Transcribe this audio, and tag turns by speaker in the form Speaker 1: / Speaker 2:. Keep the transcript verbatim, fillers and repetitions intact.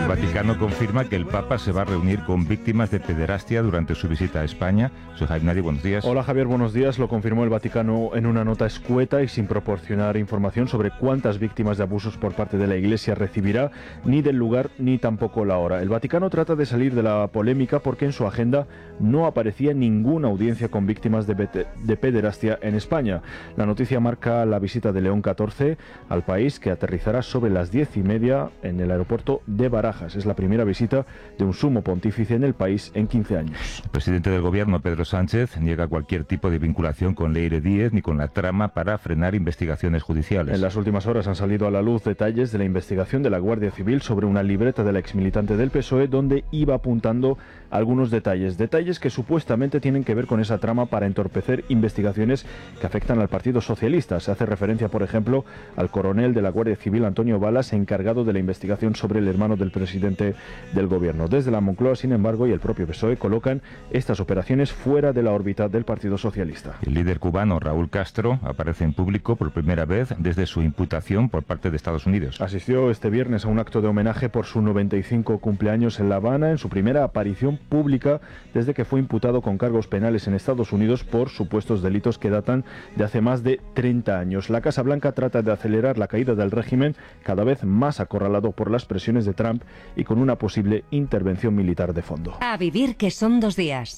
Speaker 1: Vaticano confirma que el Papa se va a reunir con víctimas de pederastia durante su visita a España. Soy Jaime Nadi, buenos días.
Speaker 2: Hola Javier, buenos días. Lo confirmó el Vaticano en una nota escueta y sin proporcionar información sobre cuántas víctimas de abusos por parte de la Iglesia recibirá, ni del lugar ni tampoco la hora. El Vaticano trata de salir de la polémica porque en su agenda no aparecía ninguna audiencia con víctimas de, de pederastia en España. La noticia marca la visita de León catorce al país, que aterrizará sobre las diez y media en el aeropuerto de Barajas. Es la primera visita de un sumo pontífice en el país en quince años.
Speaker 1: El presidente del gobierno, Pedro Sánchez, niega cualquier tipo de vinculación con Leire Díez ni con la trama para frenar investigaciones judiciales.
Speaker 2: En las últimas horas han salido a la luz detalles de la investigación de la Guardia Civil sobre una libreta de la exmilitante del P S O E donde iba apuntando algunos detalles, detalles que supuestamente tienen que ver con esa trama para entorpecer investigaciones que afectan al Partido Socialista. Se hace referencia, por ejemplo, al coronel de la Guardia Civil, Antonio Balas, encargado de la investigación sobre el hermano del presidente del gobierno. Desde la Moncloa, sin embargo, y el propio P S O E colocan estas operaciones fuera de la órbita del Partido Socialista.
Speaker 1: El líder cubano, Raúl Castro, aparece en público por primera vez desde su imputación por parte de Estados Unidos.
Speaker 2: Asistió este viernes a un acto de homenaje por su noventa y cinco cumpleaños en La Habana, en su primera aparición pública desde que fue imputado con cargos penales en Estados Unidos por supuestos delitos que datan de hace más de treinta años. La Casa Blanca trata de acelerar la caída del régimen, cada vez más acorralado por las presiones de Trump y con una posible intervención militar de fondo.
Speaker 3: A vivir que son dos días.